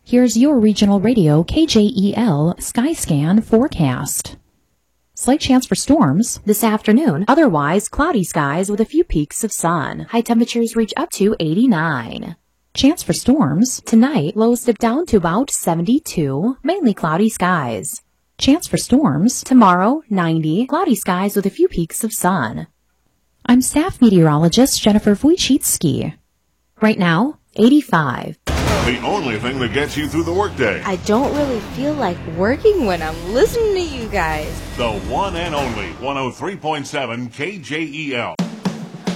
Here's your regional radio KJEL Skyscan forecast. Slight chance for storms this afternoon, otherwise cloudy skies with a few peaks of sun. High temperatures reach up to 89. Chance for storms tonight, lows dip down to about 72, mainly cloudy skies. Chance for storms tomorrow, 90, cloudy skies with a few peaks of sun. I'm staff meteorologist Jennifer Wojcicki. Right now, 85. The only thing that gets you through the workday. I don't really feel like working when I'm listening to you guys. The one and only 103.7 KJEL.